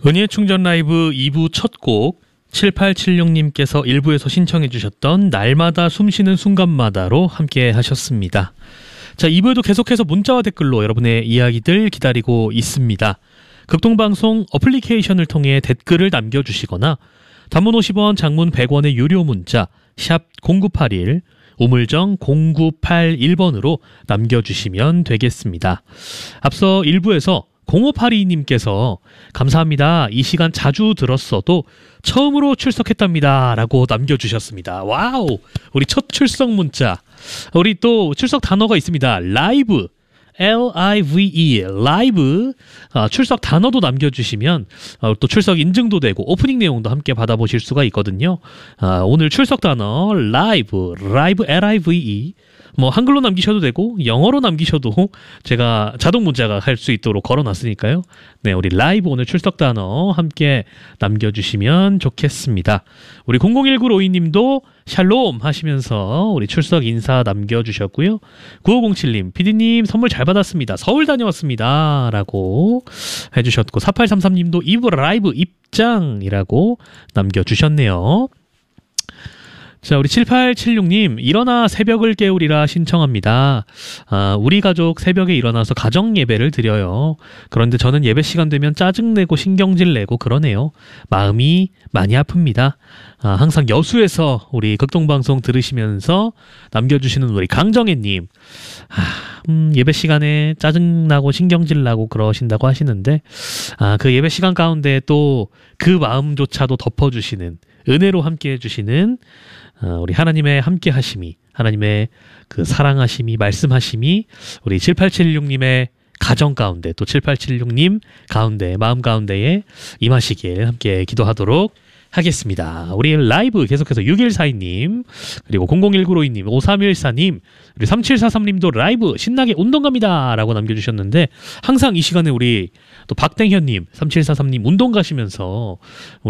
은희의 충전 라이브 2부 첫 곡 7876님께서 1부에서 신청해 주셨던 날마다 숨쉬는 순간마다로 함께 하셨습니다. 자, 2부에도 계속해서 문자와 댓글로 여러분의 이야기들 기다리고 있습니다. 극동방송 어플리케이션을 통해 댓글을 남겨주시거나 단문 50원, 장문 100원의 유료 문자 샵 0981 우물정 0981번으로 남겨주시면 되겠습니다. 앞서 1부에서 0582님께서 감사합니다. 이 시간 자주 들었어도 처음으로 출석했답니다. 라고 남겨주셨습니다. 와우! 우리 첫 출석 문자. 우리 또 출석 단어가 있습니다. 라이브. L-I-V-E, 라이브. 출석 단어도 남겨주시면 또 출석 인증도 되고 오프닝 내용도 함께 받아보실 수가 있거든요. 오늘 출석 단어 라이브, L-I-V-E. 뭐 한글로 남기셔도 되고 영어로 남기셔도 제가 자동 문자가 할 수 있도록 걸어놨으니까요. 네, 우리 라이브 오늘 출석 단어 함께 남겨주시면 좋겠습니다. 우리 001952님도 샬롬 하시면서 우리 출석 인사 남겨주셨고요. 9507님, PD님 선물 잘 받았습니다. 서울 다녀왔습니다. 라고 해주셨고 4833님도 2부 라이브 입장이라고 남겨주셨네요. 자, 우리 7876님, 일어나 새벽을 깨우리라 신청합니다. 우리 가족 새벽에 일어나서 가정 예배를 드려요. 그런데 저는 예배 시간 되면 짜증내고 신경질 내고 그러네요. 마음이 많이 아픕니다. 항상 여수에서 우리 극동방송 들으시면서 남겨주시는 우리 강정혜님, 예배 시간에 짜증나고 신경질 나고 그러신다고 하시는데, 그 예배 시간 가운데 또 그 마음조차도 덮어주시는, 은혜로 함께 해주시는 우리 하나님의 함께 하심이, 하나님의 그 사랑하심이, 말씀하심이 우리 7876님의 가정 가운데, 또 7876님 가운데, 마음 가운데에 임하시길 함께 기도하도록 하겠습니다. 우리 라이브 계속해서 6142님, 그리고 00195님, 5314님, 우리 3743님도 라이브 신나게 운동 갑니다 라고 남겨주셨는데, 항상 이 시간에 우리 또 박땡현님, 3743님 운동 가시면서